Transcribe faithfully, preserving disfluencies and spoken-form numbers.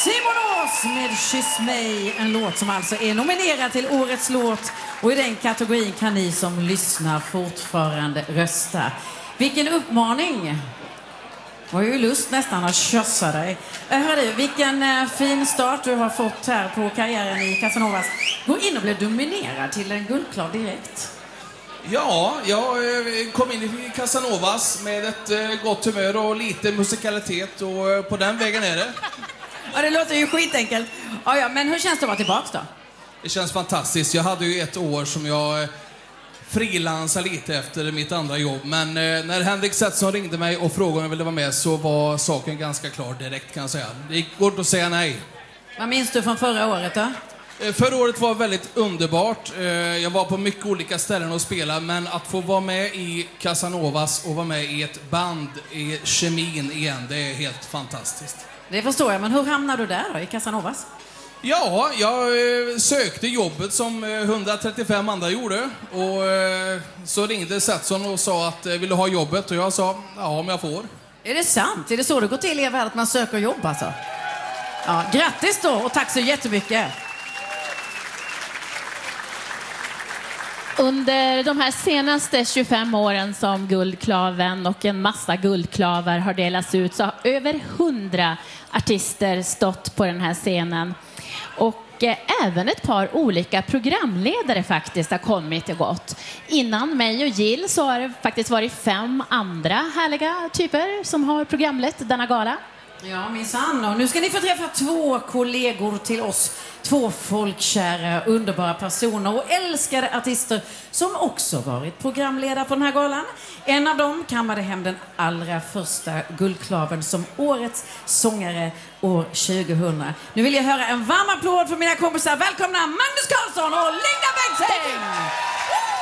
Simon Ås med Kyss mig, en låt som alltså är nominerad till årets låt. Och i den kategorin kan ni som lyssnar fortfarande rösta. Vilken uppmaning! Jag har ju lust nästan att kössa dig. Hör du, vilken eh, fin start du har fått här på karriären i Casanovas. Gå in och bli dominerad till en guldklav direkt. Ja, jag eh, kom in i Casanovas med ett eh, gott humör och lite musikalitet. Och eh, på den vägen är det. Ja, det låter ju skitenkelt. Ja, ja, men hur känns det att vara tillbaka då? Det känns fantastiskt. Jag hade ju ett år som jag... Eh, frilansa lite efter mitt andra jobb. Men eh, när Henrik Setson ringde mig och frågade om jag ville vara med så var saken ganska klar direkt, kan jag säga. Det gick gott att säga nej. Vad minns du från förra året då? Eh, förra året var väldigt underbart. Eh, jag var på mycket olika ställen och spela, men att få vara med i Casanovas och vara med i ett band i kemin igen, det är helt fantastiskt. Det förstår jag, men hur hamnade du där då, i Casanovas? Ja, jag eh, sökte jobbet som eh, hundratrettiofem andra gjorde. Och eh, så ringde Setson och sa att eh, vill du ha jobbet? Och jag sa, ja, om jag får. Är det sant? Är det så det går till i er värld att man söker jobb alltså? Ja, grattis då och tack så jättemycket. Under de här senaste tjugofem åren som Guldklaven och en massa guldklavar har delats ut så har över hundra artister stått på den här scenen. Och eh, även ett par olika programledare faktiskt har kommit och gått. Innan mig och Jill så har det faktiskt varit fem andra härliga typer som har programlett denna gala. Ja, minsann. Och nu ska ni få träffa två kollegor till oss. Två folkkära, underbara personer och älskade artister som också varit programledare på den här galan. En av dem kammade hem den allra första guldklaven som årets sångare år tjugohundra. Nu vill jag höra en varm applåd för mina kompisar. Välkomna Magnus Carlsson och Linda Bengtzing!